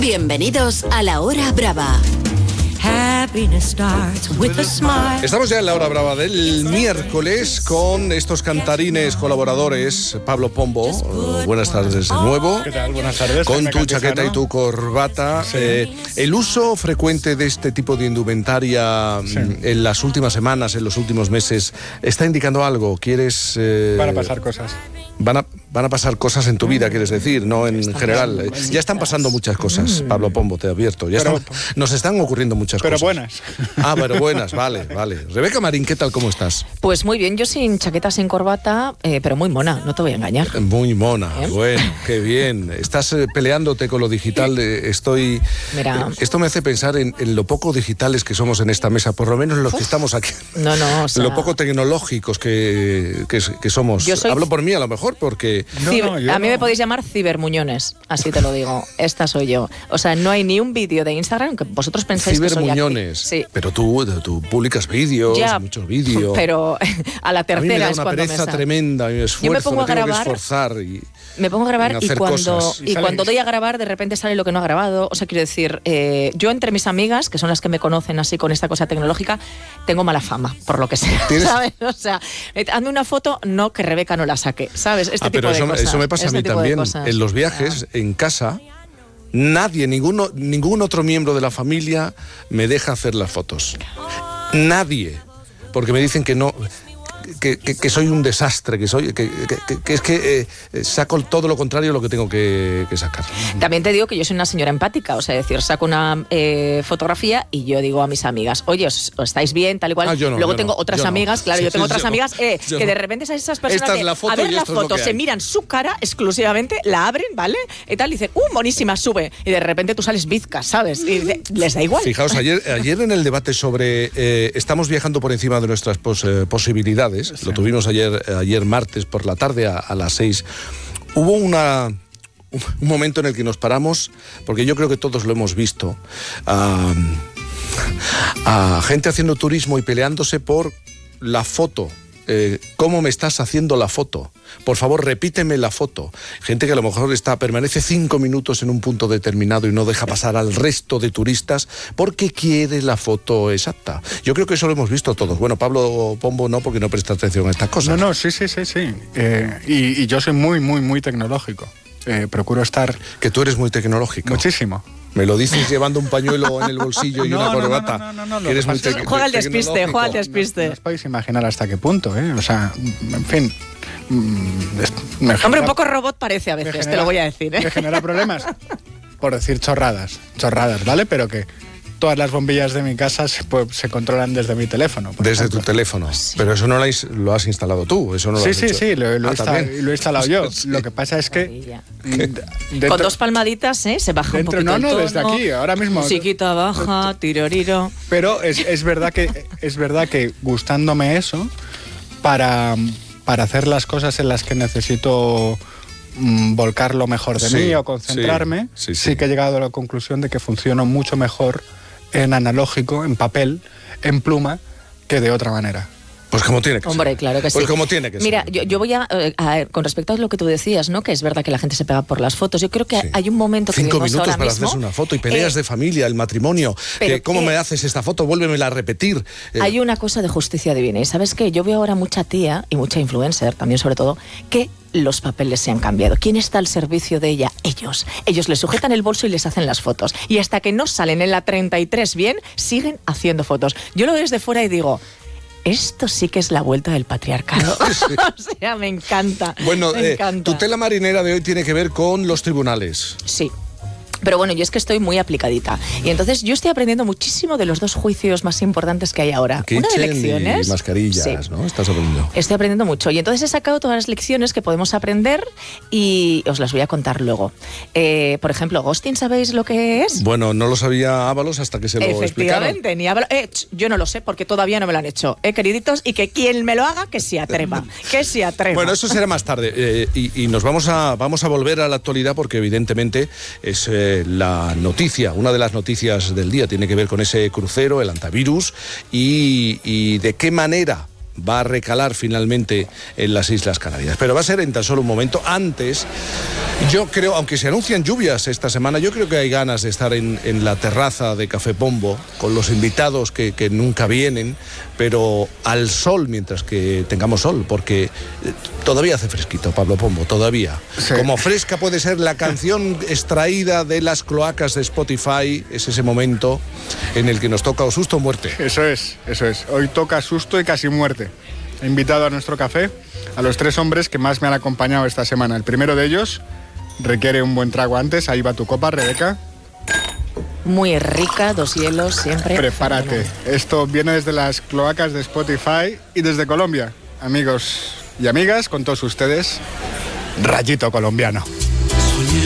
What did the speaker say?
Bienvenidos a La Hora Brava. Estamos ya en la hora brava del miércoles con estos cantarines colaboradores. Pablo Pombo, buenas tardes de nuevo. ¿Qué tal? Buenas tardes. Con tu chaqueta y tu corbata. Sí. El uso frecuente de este tipo de indumentaria en las últimas semanas, en los últimos meses, ¿está indicando algo? ¿Quieres...? Van a pasar cosas. Van a pasar cosas en tu vida, quieres decir, no en general. Ya están pasando muchas cosas, Pablo Pombo, te advierto. Nos están ocurriendo muchas cosas. Pero buenas. Pero buenas, vale. Rebeca Marín, ¿qué tal? ¿Cómo estás? Pues muy bien, yo sin chaqueta, sin corbata, pero muy mona, no te voy a engañar. Muy mona, bueno, qué bien. Estás peleándote con lo digital. Mira. Esto me hace pensar en lo poco digitales que somos en esta mesa, por lo menos los que estamos aquí. No, o sea, lo poco tecnológicos que somos. Hablo por mí a lo mejor, porque... a mí me podéis llamar cibermuñones, así te lo digo. Esta soy yo. O sea, no hay ni un vídeo de Instagram que vosotros pensáis que soy cibermuñones. Sí. Pero tú publicas vídeos, muchos vídeos. Pero a la tercera a mí me da es una cuando pereza tremenda, me esfuerzo, yo me pongo a tengo grabar, que esforzar me pongo a grabar y cuando doy a grabar grabar de repente sale lo que no ha grabado. O sea, quiero decir, yo entre mis amigas, que son las que me conocen así con esta cosa tecnológica, tengo mala fama, por lo que sea, ¿sabes? O sea, hazme una foto, no, que Rebeca no la saque, ¿sabes? Este tipo de cosas. Eso me pasa a mí también. En los viajes, en casa, nadie, ningún otro miembro de la familia me deja hacer las fotos. Nadie. Porque me dicen que no... Que soy un desastre, que es que saco todo lo contrario de lo que tengo que sacar. También te digo que yo soy una señora empática, o sea, decir, saco una fotografía y yo digo a mis amigas, oye, ¿os estáis bien, tal y cual? Luego tengo otras amigas, claro, yo tengo otras amigas que de repente esas personas esta es la foto a ver la foto, se miran su cara exclusivamente, la abren, ¿vale? Y tal, y dicen, monísima, sube. Y de repente tú sales bizca, ¿sabes? Y les da igual. Fijaos, ayer en el debate sobre estamos viajando por encima de nuestras posibilidades, lo tuvimos ayer martes por la tarde a las 6. Hubo un momento en el que nos paramos, porque yo creo que todos lo hemos visto, a gente haciendo turismo y peleándose por la foto. ¿Cómo me estás haciendo la foto? Por favor, repíteme la foto. Gente que a lo mejor permanece 5 minutos en un punto determinado y no deja pasar al resto de turistas porque quiere la foto exacta. Yo creo que eso lo hemos visto todos. Bueno, Pablo Pombo no, porque no presta atención a estas cosas. No, sí. Y yo soy muy, muy, muy tecnológico. Procuro estar... Que tú eres muy tecnológico. Muchísimo. Me lo dices llevando un pañuelo en el bolsillo y una corbata. No. Eres muy juega al despiste. No os podéis imaginar hasta qué punto, ¿eh? O sea, en fin... Hombre, un poco robot parece a veces, te lo voy a decir, ¿eh? Me genera problemas por decir chorradas, ¿vale? Pero que todas las bombillas de mi casa se controlan desde mi teléfono. Desde tu teléfono. Sí. Pero eso no lo has instalado tú, eso no lo has hecho. Sí, lo he instalado yo. Sí. Lo que pasa es que... Con 2 palmaditas, se baja un poquito el tono. No, desde aquí, ahora mismo. Musiquita baja, tiroriro. Pero es verdad que gustándome eso, para hacer las cosas en las que necesito volcar lo mejor de mí o concentrarme, sí que he llegado a la conclusión de que funciono mucho mejor en analógico, en papel, en pluma, que de otra manera. Pues como tiene que ser. Hombre, claro que sí. Pues como tiene que ser. Mira, yo voy con respecto a lo que tú decías, ¿no? Que es verdad que la gente se pega por las fotos. Yo creo que hay un momento que 5 minutos ahora para mismo, hacerse una foto y peleas de familia, el matrimonio. ¿Cómo me haces esta foto? Vuélvemela a repetir. Hay una cosa de justicia divina. Y ¿sabes qué? Yo veo ahora mucha tía y mucha influencer, también sobre todo, que los papeles se han cambiado. ¿Quién está al servicio de ella? Ellos. Ellos les sujetan el bolso y les hacen las fotos. Y hasta que no salen en la 33 bien, siguen haciendo fotos. Yo lo veo desde fuera y digo... Esto sí que es la vuelta del patriarcado. Sí. O sea, me encanta. Bueno, me encanta. Tu tela marinera de hoy tiene que ver con los tribunales. Sí. Pero bueno, yo es que estoy muy aplicadita. Y entonces yo estoy aprendiendo muchísimo de los 2 juicios más importantes que hay ahora. Una de elecciones. Y mascarillas, ¿no? Estás aprendiendo. Estoy aprendiendo mucho. Y entonces he sacado todas las lecciones que podemos aprender y os las voy a contar luego. Por ejemplo, ghosting, ¿sabéis lo que es? Bueno, no lo sabía Ábalos hasta que se lo explicaron. Efectivamente, ni Ábalos. Yo no lo sé porque todavía no me lo han hecho. Queriditos, y que quien me lo haga, que se atreva. Que se atreva. Bueno, eso será más tarde. Y nos vamos a volver a la actualidad porque evidentemente es... la noticia, una de las noticias del día tiene que ver con ese crucero, el antivirus y de qué manera va a recalar finalmente en las Islas Canarias. Pero va a ser en tan solo un momento. Antes, yo creo, aunque se anuncian lluvias esta semana, yo creo que hay ganas de estar en la terraza de Café Pombo con los invitados que nunca vienen, pero al sol mientras que tengamos sol, porque todavía hace fresquito, Pablo Pombo, todavía. Sí. Como fresca puede ser la canción extraída de las cloacas de Spotify, es ese momento en el que nos toca o susto o muerte. Eso es. Hoy toca susto y casi muerte. He invitado a nuestro café a los 3 hombres que más me han acompañado esta semana. El primero de ellos requiere un buen trago antes. Ahí va tu copa, Rebeca. Muy rica, 2 hielos siempre. Prepárate. Esto viene desde las cloacas de Spotify y desde Colombia. Amigos y amigas, con todos ustedes, Rayito Colombiano.